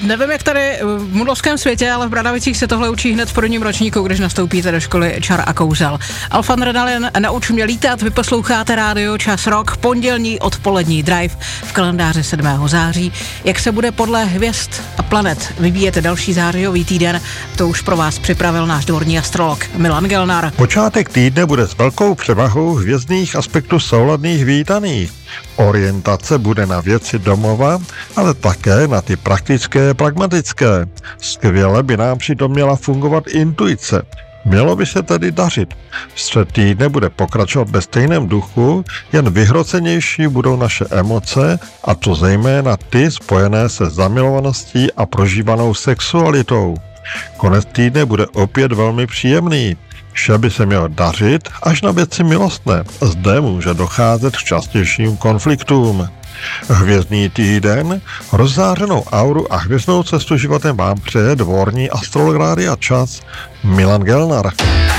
Nevím, jak tady v mudlovském světě, ale v Bradavicích se tohle učí hned v prvním ročníku, když nastoupíte do školy čar a kouzel. Alfa Adrenalin, nauč mě lítat, vy posloucháte rádio Čas Rock, pondělní odpolední drive v kalendáři 7. září. Jak se bude podle hvězd a planet vyvíjet další zářijový týden, to už pro vás připravil náš dvorní astrolog Milan Gelnar. Počátek týdne bude s velkou převahou hvězdných aspektů souladných vítaných. Orientace bude na věci domova, ale také na ty praktické, pragmatické. Skvěle by nám přitom měla fungovat intuice. Mělo by se tedy dařit. Střed týdne bude pokračovat ve stejném duchu, jen vyhrocenější budou naše emoce, a to zejména ty spojené se zamilovaností a prožívanou sexualitou. Konec týdne bude opět velmi příjemný. Vše by se mělo dařit až na věci milostné. Zde může docházet k častějším konfliktům. Hvězdný týden, rozzářenou auru a hvězdnou cestu životem vám přeje dvorní astrolog Rádia Čas Milan Gelnar.